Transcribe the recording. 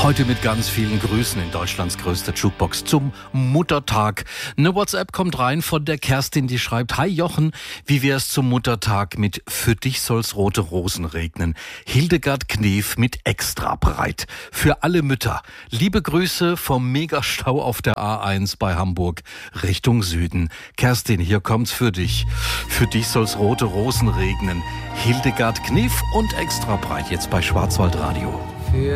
Heute mit ganz vielen Grüßen in Deutschlands größter Jukebox zum Muttertag. Eine WhatsApp kommt rein von der Kerstin, die schreibt: Hi Jochen, wie wär's zum Muttertag mit Für dich soll's rote Rosen regnen? Hildegard Knef mit Extra breit. Für alle Mütter. Liebe Grüße vom Megastau auf der A1 bei Hamburg Richtung Süden. Kerstin, hier kommt's für dich. Für dich soll's rote Rosen regnen. Hildegard Knef und Extra breit jetzt bei Schwarzwaldradio.